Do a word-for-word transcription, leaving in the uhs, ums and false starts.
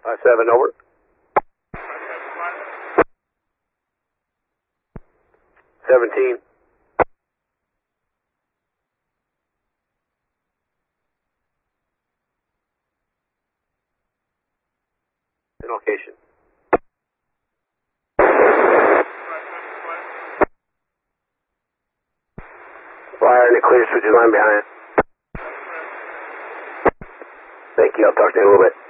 five seven, over. seventeen. In location. Fire in the clear, switches line behind. Thank you, I'll talk to you in a little bit.